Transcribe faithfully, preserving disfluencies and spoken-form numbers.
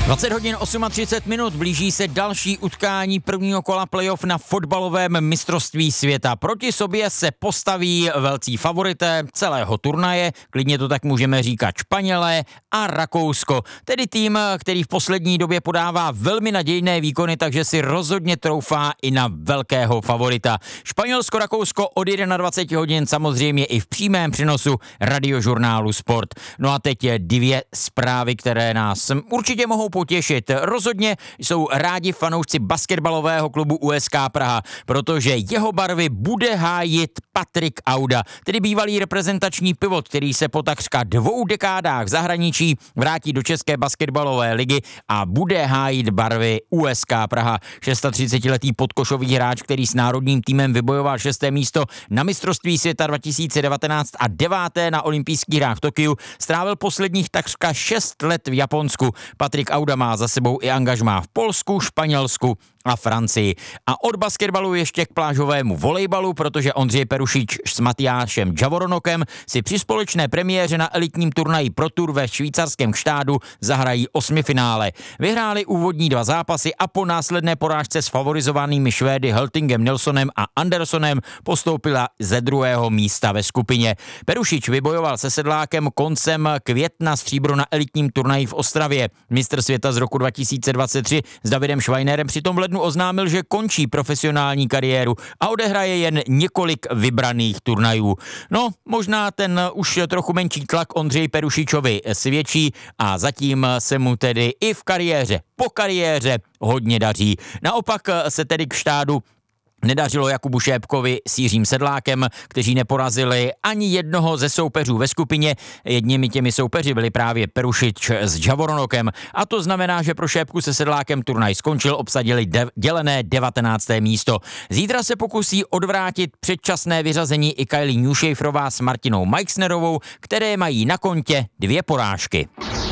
dvacet hodin třicet osm minut, blíží se další utkání prvního kola playoff na fotbalovém mistrovství světa. Proti sobě se postaví velcí favorité celého turnaje, klidně to tak můžeme říkat Španělé a Rakousko. Tedy tým, který v poslední době podává velmi nadějné výkony, takže si rozhodně troufá i na velkého favorita. Španělsko-Rakousko od dvacet jedna hodin, samozřejmě i v přímém přenosu radiožurnálu Sport. No a teď dvě zprávy, které nás určitě mohou potěšit. Rozhodně jsou rádi fanoušci basketbalového klubu U S K Praha, protože jeho barvy bude hájit Patrik Auda, tedy bývalý reprezentační pivot, který se po takřka dvou dekádách v zahraničí vrátí do České basketbalové ligy a bude hájit barvy U S K Praha. třicetišestiletý podkošový hráč, který s národním týmem vybojoval šesté místo na mistrovství světa dva tisíce devatenáct a deváté na olympijských hrách v Tokiu, strávil posledních takřka šest let v Japonsku. Patrik Auda má za sebou i angažmá v Polsku, Španělsku a Francii. A od basketbalu ještě k plážovému volejbalu, protože Ondřej Perušič s Matyášem Javoronokem si při společné premiéře na elitním turnaji Pro Tour ve švýcarském Gštádu zahrají osmifinále. Vyhráli úvodní dva zápasy a po následné porážce s favorizovanými Švédy Höltingem, Nilssonem a Andersonem postoupila ze druhého místa ve skupině. Perušič vybojoval se Sedlákem koncem května stříbro na elitním turnaji v Ostravě. Mistr světa z roku dva tisíce dvacet tři s Davidem Schweinerem přitom v lednu oznámil, že končí profesionální kariéru a odehraje jen několik vybraných turnajů. No, možná ten už trochu menší tlak Ondřeji Perušičovi svědčí a zatím se mu tedy i v kariéře, po kariéře hodně daří. Naopak se tedy k Štádu nedařilo Jakubu Šépkovi s Jiřím Sedlákem, kteří neporazili ani jednoho ze soupeřů ve skupině. Jedními těmi soupeři byli právě Perušič s Javoronokem. A to znamená, že pro Šépku se Sedlákem turnaj skončil, obsadili de- dělené devatenácté místo. Zítra se pokusí odvrátit předčasné vyřazení i Kylie Newshaferová s Martinou Meixnerovou, které mají na kontě dvě porážky.